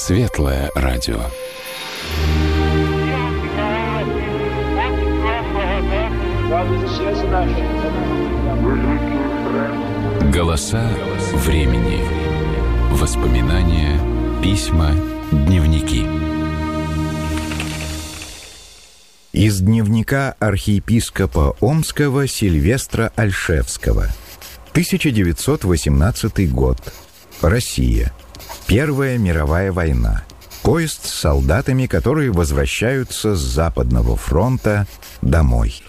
Светлое радио. Голоса времени. Воспоминания, письма, дневники. Из дневника архиепископа Омского Сильвестра Альшевского. 1918 год. Россия. Первая мировая война. Поезд с солдатами, которые возвращаются с Западного фронта домой.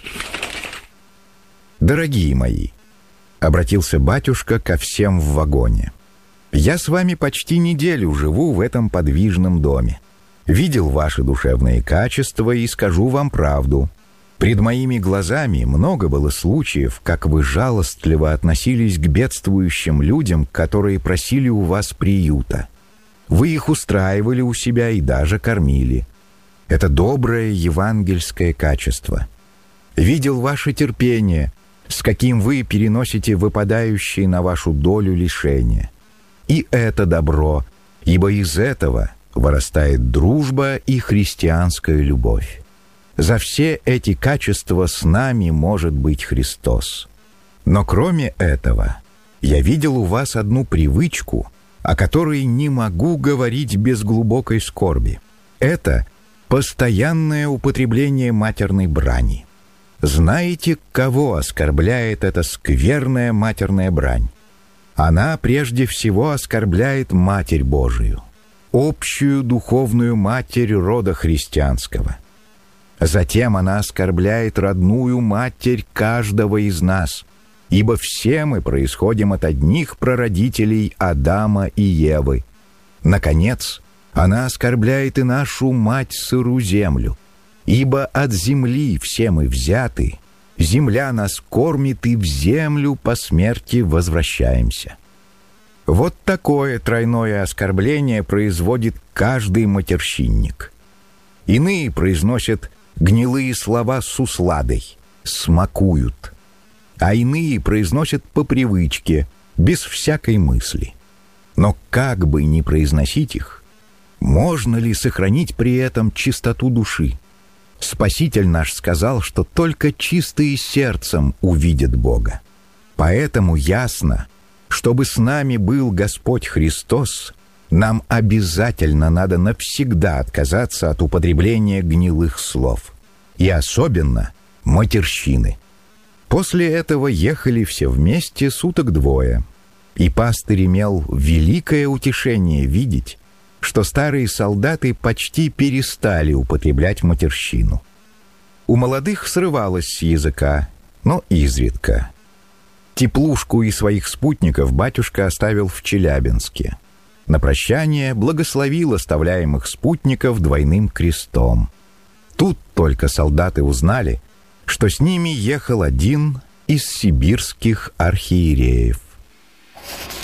«Дорогие мои», — обратился батюшка ко всем в вагоне, — «я с вами почти неделю живу в этом подвижном доме. Видел ваши душевные качества и скажу вам правду. Пред моими глазами много было случаев, как вы жалостливо относились к бедствующим людям, которые просили у вас приюта. Вы их устраивали у себя и даже кормили. Это доброе евангельское качество. Видел ваше терпение, с каким вы переносите выпадающие на вашу долю лишения. И это добро, ибо из этого вырастает дружба и христианская любовь. За все эти качества с нами может быть Христос. Но кроме этого, я видел у вас одну привычку, о которой не могу говорить без глубокой скорби. Это постоянное употребление матерной брани. Знаете, кого оскорбляет эта скверная матерная брань? Она прежде всего оскорбляет Матерь Божию, общую духовную Матерь рода христианского. Затем она оскорбляет родную Матерь каждого из нас, ибо все мы происходим от одних прародителей Адама и Евы. Наконец, она оскорбляет и нашу Мать сыру землю, ибо от земли все мы взяты, земля нас кормит, и в землю по смерти возвращаемся. Вот такое тройное оскорбление производит каждый матерщинник. Иные произносят гнилые слова с усладой, смакуют, а иные произносят по привычке, без всякой мысли. Но как бы ни произносить их, можно ли сохранить при этом чистоту души? Спаситель наш сказал, что только чистые сердцем увидят Бога. Поэтому ясно, чтобы с нами был Господь Христос, нам обязательно надо навсегда отказаться от употребления гнилых слов, и особенно матерщины. После этого ехали все вместе суток двое, и пастырь имел великое утешение видеть, что старые солдаты почти перестали употреблять матерщину. У молодых срывалось с языка, но изредка. Теплушку и своих спутников батюшка оставил в Челябинске. На прощание благословил оставляемых спутников двойным крестом. Тут только солдаты узнали, что с ними ехал один из сибирских архиереев.